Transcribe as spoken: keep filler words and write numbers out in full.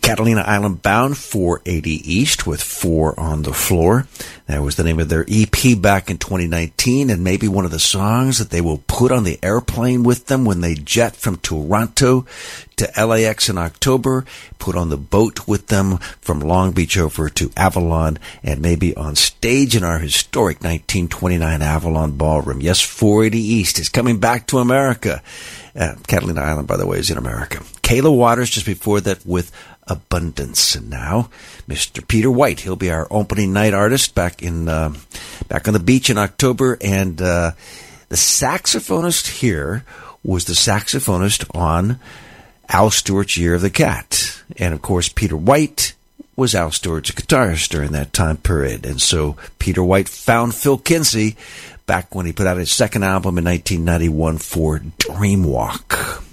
Catalina Island Bound, four eighty East with Four on the Floor. That was the name of their E P back in twenty nineteen, and maybe one of the songs that they will put on the airplane with them when they jet from Toronto to L A X in October, put on the boat with them from Long Beach over to Avalon, and maybe on stage in our historic nineteen twenty-nine Avalon Ballroom. Yes, four eighty East is coming back to America. Uh, Catalina Island, by the way, is in America. Kayla Waters just before that with Abundance. And now, Mister Peter White. He'll be our opening night artist back in uh, back on the beach in October. And uh, the saxophonist here was the saxophonist on Al Stewart's Year of the Cat. And, of course, Peter White was Al Stewart's guitarist during that time period. And so Peter White found Phil Kinsey back when he put out his second album in nineteen ninety-one for Dreamwalk.